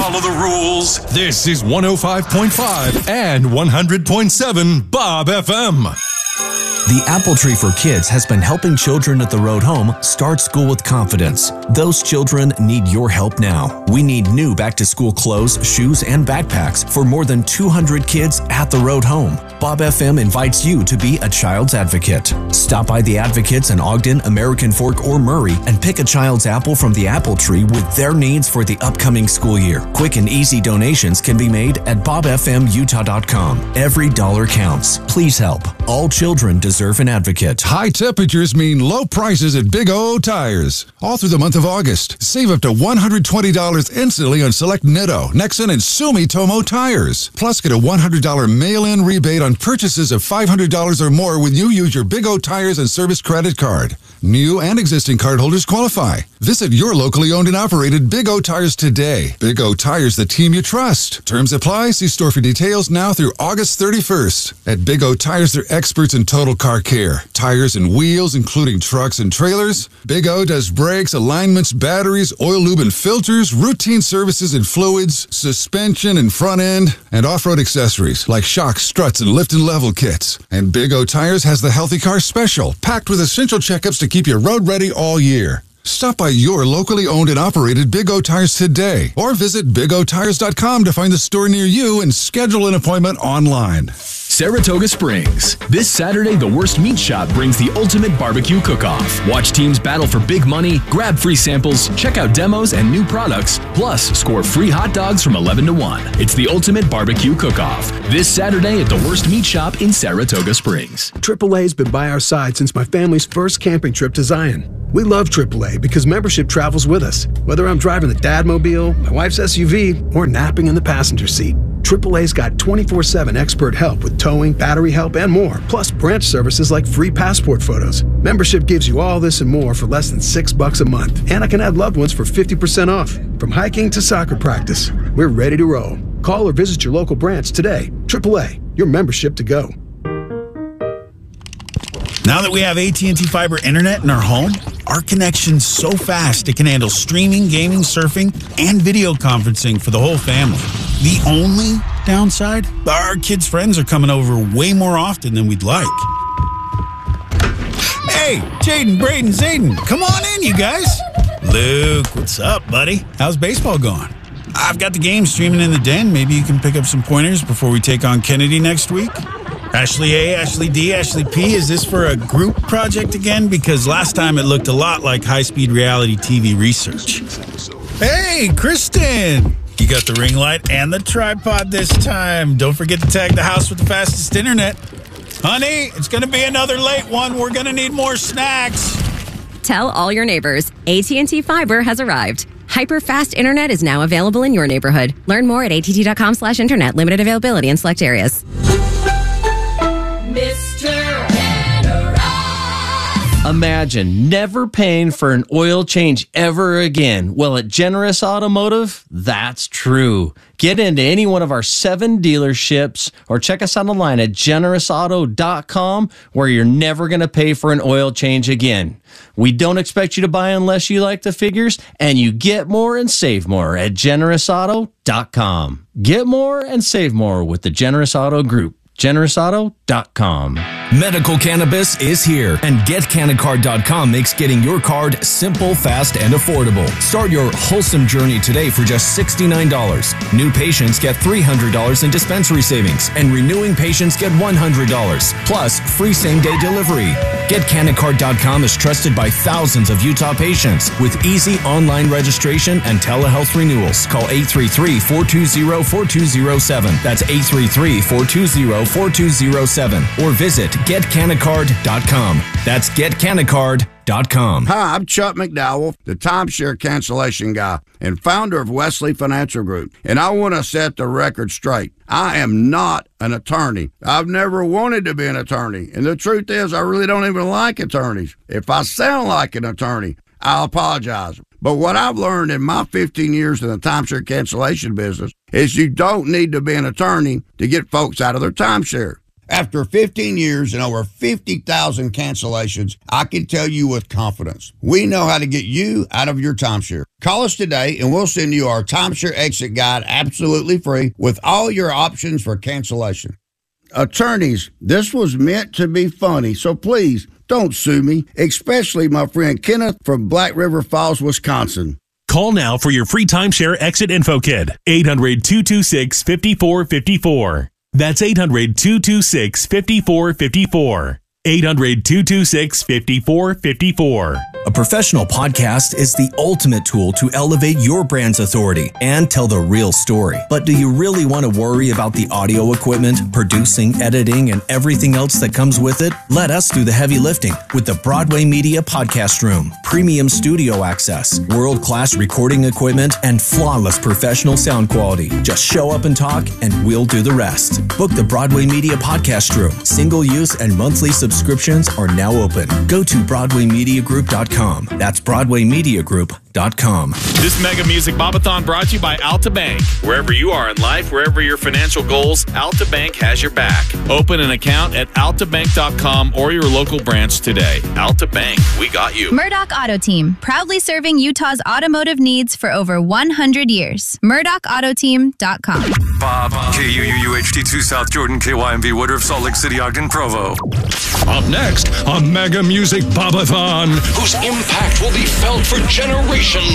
follow the rules. This is 105.5 and 100.7 Bob FM. The Apple Tree for Kids has been helping children at the road home start school with confidence. Those children need your help now. We need new back-to-school clothes, shoes, and backpacks for more than 200 kids at the road home. Bob FM invites you to be a child's advocate. Stop by the Advocates in Ogden, American Fork, or Murray and pick a child's apple from the Apple Tree with their needs for the upcoming school year. Quick and easy donations can be made at bobfmutah.com. Every dollar counts. Please help. All children deserve an advocate. High temperatures mean low prices at Big O Tires. All through the month of August, save up to $120 instantly on select Nitto, Nexen, and Sumitomo tires. Plus, get a $100 mail-in rebate on purchases of $500 or more when you use your Big O Tires and Service credit card. New and existing cardholders qualify. Visit your locally owned and operated Big O Tires today. Big O Tires, the team you trust. Terms apply. See store for details now through August 31st. At Big O Tires, they're experts in total car care. Tires and wheels, including trucks and trailers. Big O does brakes, alignments, batteries, oil, lube, and filters, routine services and fluids, suspension and front end, and off-road accessories like shocks, struts, and lift and level kits. And Big O Tires has the Healthy Car Special, packed with essential checkups to keep you road ready all year. Stop by your locally owned and operated Big O Tires today, or visit bigotires.com to find the store near you and schedule an appointment online. Saratoga Springs. This Saturday, the Worst Meat Shop brings the ultimate barbecue cook-off. Watch teams battle for big money, grab free samples, check out demos and new products, plus score free hot dogs from 11 to 1. It's the ultimate barbecue cook-off. This Saturday at the Worst Meat Shop in Saratoga Springs. AAA's been by our side since my family's first camping trip to Zion. We love AAA because membership travels with us, whether I'm driving the Dadmobile, my wife's SUV, or napping in the passenger seat. AAA's got 24/7 expert help with towing, battery help, and more, plus branch services like free passport photos. Membership gives you all this and more for less than $6 a month, and I can add loved ones for 50% off. From hiking to soccer practice, we're ready to roll. Call or visit your local branch today. AAA, your membership to go. Now that we have AT&T Fiber Internet in our home, our connection's so fast it can handle streaming, gaming, surfing, and video conferencing for the whole family. The only downside? Our kids' friends are coming over way more often than we'd like. Hey, Jaden, Braden, Zayden, come on in, you guys. Luke, what's up, buddy? How's baseball going? I've got the game streaming in the den. Maybe you can pick up some pointers before we take on Kennedy next week. Ashley A, Ashley D, Ashley P, is this for a group project again? Because last time it looked a lot like high-speed reality TV research. Hey, Kristen! You got the ring light and the tripod this time. Don't forget to tag the house with the fastest internet. Honey, it's going to be another late one. We're going to need more snacks. Tell all your neighbors, AT&T Fiber has arrived. Hyper-fast internet is now available in your neighborhood. Learn more at att.com/internet. Limited availability in select areas. Mr. Generous. Imagine never paying for an oil change ever again. Well, at Generous Automotive, that's true. Get into any one of our 7 dealerships or check us out online at generousauto.com, where you're never going to pay for an oil change again. We don't expect you to buy unless you like the figures, and you get more and save more at generousauto.com. Get more and save more with the Generous Auto Group. generousauto.com. Medical cannabis is here, and GetCannacard.com makes getting your card simple, fast, and affordable. Start your wholesome journey today for just $69. New patients get $300 in dispensary savings, and renewing patients get $100, plus free same-day delivery. GetCannacard.com is trusted by thousands of Utah patients with easy online registration and telehealth renewals. Call 833-420-4207. That's 833-420-4207. Or visit GetCannacard.com. That's GetCannacard.com. Hi, I'm Chuck McDowell, the timeshare cancellation guy and founder of Wesley Financial Group. And I want to set the record straight. I am not an attorney. I've never wanted to be an attorney. And the truth is, I really don't even like attorneys. If I sound like an attorney, I'll apologize. But what I've learned in my 15 years in the timeshare cancellation business is you don't need to be an attorney to get folks out of their timeshare. After 15 years and over 50,000 cancellations, I can tell you with confidence, we know how to get you out of your timeshare. Call us today and we'll send you our timeshare exit guide absolutely free with all your options for cancellation. Attorneys, this was meant to be funny, so please don't sue me, especially my friend Kenneth from Black River Falls, Wisconsin. Call now for your free timeshare exit info kit. 800-226-5454. That's 800-226-5454. 800-226-5454. A professional podcast is the ultimate tool to elevate your brand's authority and tell the real story. But do you really want to worry about the audio equipment, producing, editing, and everything else that comes with it? Let us do the heavy lifting with the Broadway Media Podcast Room. Premium studio access, world-class recording equipment, and flawless professional sound quality. Just show up and talk, and we'll do the rest. Book the Broadway Media Podcast Room. Single-use and monthly subscriptions are now open. Go to BroadwayMediaGroup.com. That's BroadwayMediaGroup.com. This Mega Music Bobathon brought to you by Alta Bank. Wherever you are in life, wherever your financial goals, Alta Bank has your back. Open an account at altabank.com or your local branch today. Alta Bank, we got you. Murdoch Auto Team, proudly serving Utah's automotive needs for over 100 years. MurdochAutoteam.com. Bob, KUUU HD2 South Jordan, KYMV Woodruff, Salt Lake City, Ogden, Provo. Up next, a Mega Music Bobathon, whose impact will be felt for generations.